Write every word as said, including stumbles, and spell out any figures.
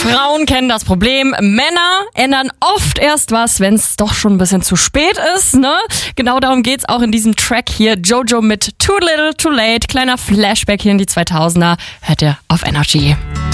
Frauen kennen das Problem. Männer ändern oft erst was, wenn es doch schon ein bisschen zu spät ist, ne? Genau darum geht's auch in diesem Track hier. Jojo mit Too Little, Too Late. Kleiner Flashback hier in die zweitausender. Hört ihr auf Energy.